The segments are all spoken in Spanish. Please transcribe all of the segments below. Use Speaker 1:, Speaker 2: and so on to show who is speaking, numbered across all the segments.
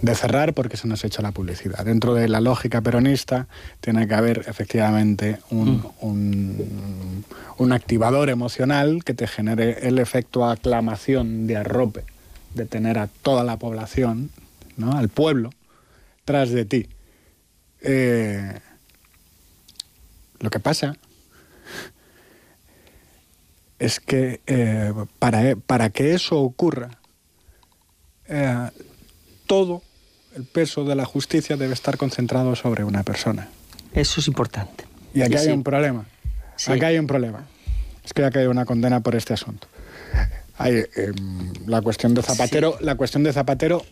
Speaker 1: cerrar porque se nos echa la publicidad. Dentro de la lógica peronista tiene que haber efectivamente un activador emocional que te genere el efecto aclamación de arrope, de tener a toda la población, ¿no?, al pueblo, tras de ti. Lo que pasa es que para que eso ocurra, todo el peso de la justicia debe estar concentrado sobre una persona.
Speaker 2: Eso es importante.
Speaker 1: Y aquí hay un problema.
Speaker 2: Sí.
Speaker 1: Aquí hay un problema. Es que aquí hay una condena por este asunto. Hay la cuestión de Zapatero. Sí. La cuestión de Zapatero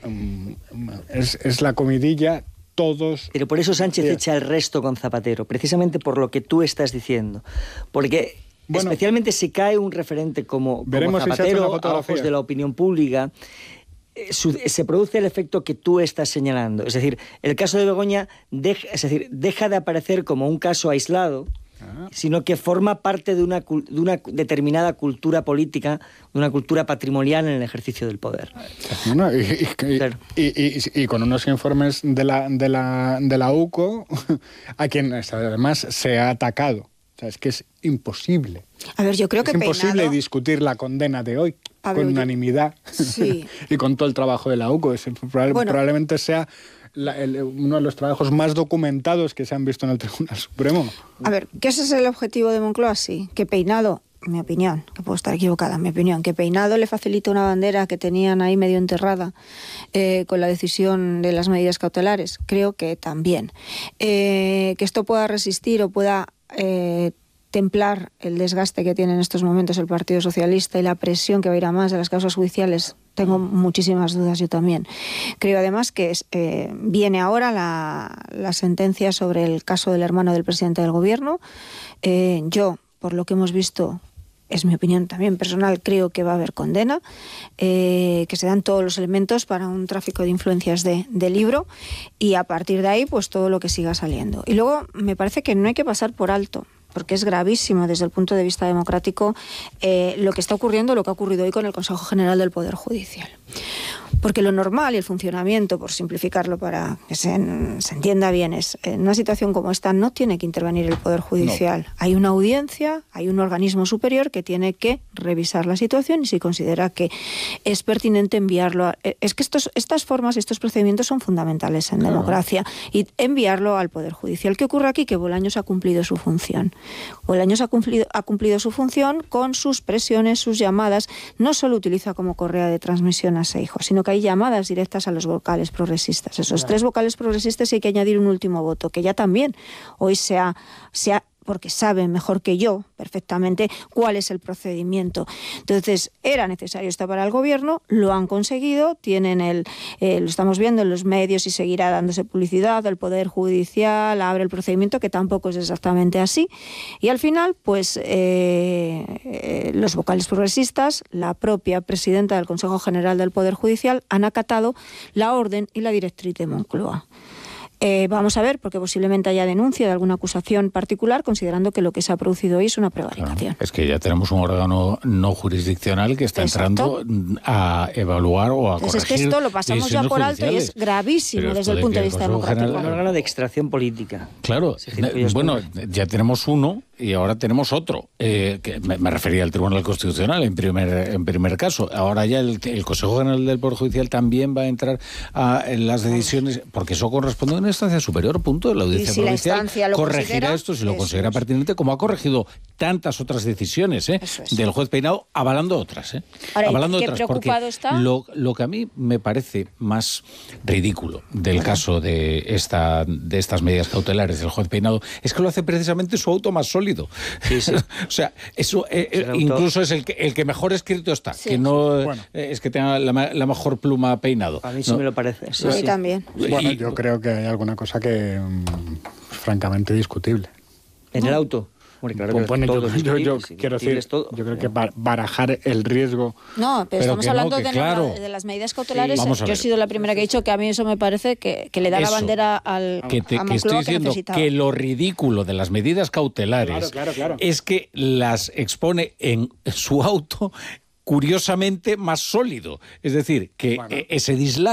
Speaker 1: es la comidilla. Todos.
Speaker 2: Pero por eso Sánchez echa el resto con Zapatero, precisamente por lo que tú estás diciendo. Porque especialmente si cae un referente como Zapatero a ojos de la opinión pública, se produce el efecto que tú estás señalando. Es decir, el caso de Begoña deja de aparecer como un caso aislado, sino que forma parte de una determinada cultura política, de una cultura patrimonial en el ejercicio del poder.
Speaker 1: Bueno, y con unos informes de la UCO a quien además se ha atacado. O sea, es que es imposible.
Speaker 3: A ver, yo creo que
Speaker 1: es imposible
Speaker 3: Peinado...
Speaker 1: discutir la condena de hoy con unanimidad.
Speaker 3: Sí.
Speaker 1: Y con todo el trabajo de la UCO. Probablemente sea uno de los trabajos más documentados que se han visto en el Tribunal Supremo.
Speaker 3: A ver, ¿qué ese es el objetivo de Moncloa? Sí, que Peinado, mi opinión, que puedo estar equivocada, mi opinión, que Peinado le facilita una bandera que tenían ahí medio enterrada con la decisión de las medidas cautelares. Creo que también. Que esto pueda resistir o pueda templar el desgaste que tiene en estos momentos el Partido Socialista y la presión que va a ir a más de las causas judiciales, tengo muchísimas dudas yo también. Creo además que viene ahora la sentencia sobre el caso del hermano del presidente del gobierno. Yo, por lo que hemos visto, es mi opinión también personal, creo que va a haber condena, que se dan todos los elementos para un tráfico de influencias de libro, y a partir de ahí pues todo lo que siga saliendo. Y luego me parece que no hay que pasar por alto, porque es gravísimo desde el punto de vista democrático lo que está ocurriendo, lo que ha ocurrido hoy con el Consejo General del Poder Judicial. Porque lo normal y el funcionamiento, por simplificarlo para que se entienda bien, es en una situación como esta no tiene que intervenir el Poder Judicial. No. Hay una audiencia, hay un organismo superior que tiene que revisar la situación y si considera que es pertinente enviarlo. Es que estas formas, estos procedimientos son fundamentales en democracia, y enviarlo al Poder Judicial. ¿Qué ocurre aquí? Que Bolaños ha cumplido su función. Bolaños ha cumplido su función con sus presiones, sus llamadas. No solo utiliza como correa de transmisión a Seijo, sino que hay llamadas directas a los vocales progresistas. Esos 3 vocales progresistas, hay que añadir un último voto, que ya también hoy se ha porque saben mejor que yo perfectamente cuál es el procedimiento. Entonces, era necesario esto para el gobierno, lo han conseguido, tienen lo estamos viendo en los medios y seguirá dándose publicidad, el Poder Judicial abre el procedimiento, que tampoco es exactamente así, y al final, pues, los vocales progresistas, la propia presidenta del Consejo General del Poder Judicial, han acatado la orden y la directriz de Moncloa. Vamos a ver, porque posiblemente haya denuncia de alguna acusación particular, considerando que lo que se ha producido hoy es una prevaricación.
Speaker 4: Claro, es que ya tenemos un órgano no jurisdiccional que está entrando a evaluar o a corregir.
Speaker 3: Es que esto lo pasamos ya por alto y es gravísimo desde el punto de vista democrático.
Speaker 2: Un órgano de extracción política.
Speaker 4: Claro, bueno, ya tenemos uno y ahora tenemos otro. Que me refería al Tribunal Constitucional en primer caso. Ahora ya el Consejo General del Poder Judicial también va a entrar en las decisiones, porque eso corresponde a una instancia superior, punto. La audiencia provincial corregirá esto si lo considera pertinente, como ha corregido tantas otras decisiones del juez Peinado, avalando otras.
Speaker 3: Ahora,
Speaker 4: avalando
Speaker 3: ¿qué
Speaker 4: otras,
Speaker 3: preocupado
Speaker 4: porque
Speaker 3: está?
Speaker 4: Lo que a mí me parece más ridículo del caso de estas medidas cautelares del juez Peinado es que lo hace precisamente su auto más sólido.
Speaker 2: Sí, sí.
Speaker 4: O sea, eso incluso es el que mejor escrito está, que no es que tenga la mejor pluma Peinado.
Speaker 2: A mí sí me lo parece.
Speaker 3: Sí, sí. También.
Speaker 1: Bueno, yo creo que hay alguna cosa que francamente discutible.
Speaker 2: ¿En el auto? Bueno, claro que
Speaker 1: yo quiero decir, yo creo que barajar el riesgo.
Speaker 3: No, pero estamos hablando de las medidas cautelares.
Speaker 1: Sí,
Speaker 3: yo he sido la primera que he dicho que a mí eso me parece que le da la bandera a Moncloa
Speaker 4: que estoy diciendo que lo ridículo de las medidas cautelares
Speaker 1: claro.
Speaker 4: es que las expone en su auto curiosamente más sólido. Es decir, que ese dislate